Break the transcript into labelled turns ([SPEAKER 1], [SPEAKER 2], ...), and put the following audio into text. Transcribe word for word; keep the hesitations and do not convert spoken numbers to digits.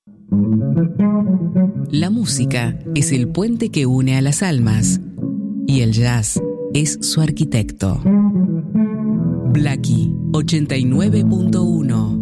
[SPEAKER 1] La música es el puente que une a las almas y el jazz es su arquitecto. Blackie ochenta y nueve punto uno.